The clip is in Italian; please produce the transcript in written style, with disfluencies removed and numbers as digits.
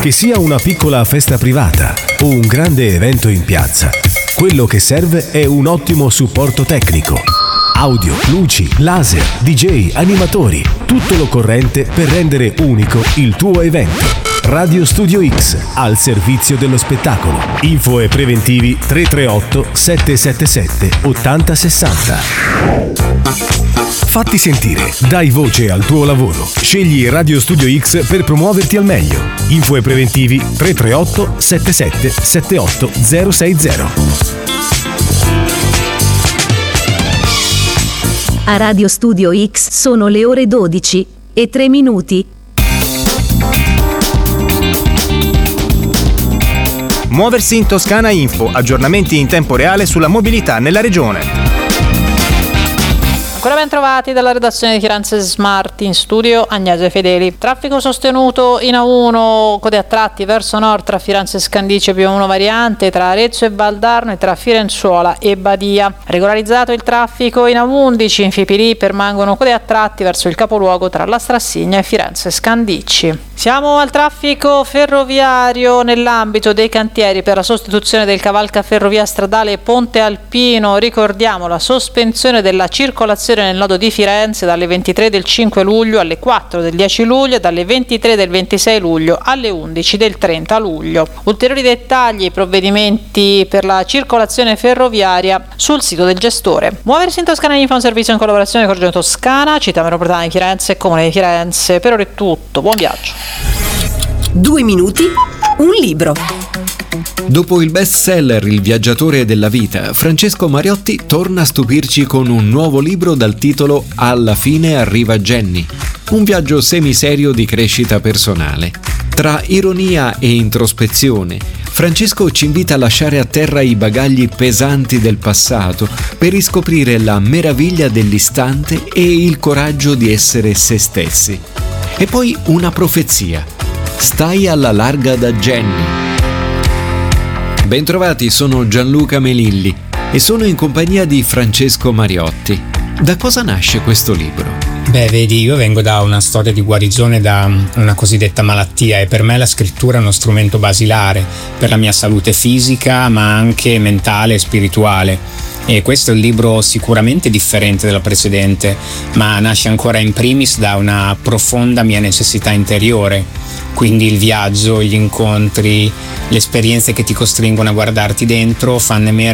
Che sia una piccola festa privata o un grande evento in piazza, quello che serve è un ottimo supporto tecnico. Audio, luci, laser, DJ, animatori, tutto l'occorrente per rendere unico il tuo evento. Radio Studio X, al servizio dello spettacolo. Info e preventivi 338 777 8060. Fatti sentire, dai voce al tuo lavoro. Scegli Radio Studio X per promuoverti al meglio. Info e preventivi 338 77 78 060. A Radio Studio X sono le ore 12:03. Muoversi in Toscana Info, aggiornamenti in tempo reale sulla mobilità nella regione. Ancora ben trovati dalla redazione di Firenze Smart, in studio Agnese Fedeli. Traffico sostenuto in A1, code a tratti verso nord tra Firenze Scandicci e P1 variante, tra Arezzo e Valdarno e tra Firenzuola e Badia. Regolarizzato il traffico in A11, in Fipili permangono code a tratti verso il capoluogo tra la Strassigna e Firenze Scandicci. Siamo al traffico ferroviario nell'ambito dei cantieri per la sostituzione del cavalcaferrovia stradale Ponte Alpino. Ricordiamo la sospensione della circolazione nel nodo di Firenze dalle 23 del 5 luglio alle 4 del 10 luglio e dalle 23 del 26 luglio alle 11 del 30 luglio. Ulteriori dettagli e provvedimenti per la circolazione ferroviaria sul sito del gestore. Muoversi in Toscana Info, un servizio in collaborazione con Regione Toscana, Città Metropolitana di Firenze e Comune di Firenze. Per ora è tutto, buon viaggio. 2 minuti, un libro. Dopo il bestseller Il viaggiatore della vita, Francesco Mariotti torna a stupirci con un nuovo libro dal titolo Alla fine arriva Jenny, un viaggio semiserio di crescita personale. Tra ironia e introspezione, Francesco ci invita a lasciare a terra i bagagli pesanti del passato per riscoprire la meraviglia dell'istante e il coraggio di essere se stessi. E poi una profezia: stai alla larga da Jenny. Bentrovati, sono Gianluca Melilli e sono in compagnia di Francesco Mariotti. Da cosa nasce questo libro? Beh, vedi, io vengo da una storia di guarigione da una cosiddetta malattia e per me la scrittura è uno strumento basilare per la mia salute fisica, ma anche mentale e spirituale. E questo è un libro sicuramente differente dalla precedente, ma nasce ancora in primis da una profonda mia necessità interiore. Quindi il viaggio, gli incontri, le esperienze che ti costringono a guardarti dentro fanno emergere